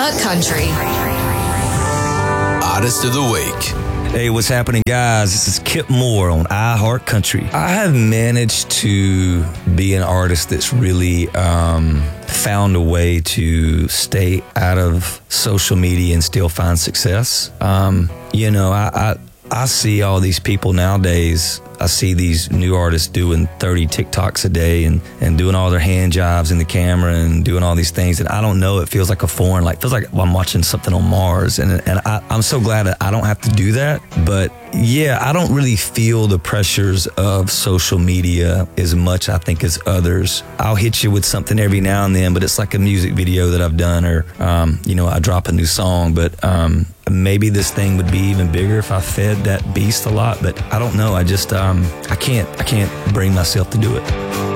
iHeart Country. Artist of the Week. Hey, what's happening, guys? This is Kip Moore on iHeart Country. I have managed to be an artist that's really found a way to stay out of social media and still find success. I see all these people nowadays. I see these new artists doing 30 TikToks a day and doing all their hand jobs in the camera and doing all these things. And I don't know, it feels like a foreign, it feels like I'm watching something on Mars. And I'm so glad that I don't have to do that. But yeah, I don't really feel the pressures of social media as much, I think, as others. I'll hit you with something every now and then, but it's like a music video that I've done or, I drop a new song. But maybe this thing would be even bigger if I fed that beast a lot. But I don't know. I just, I can't bring myself to do it.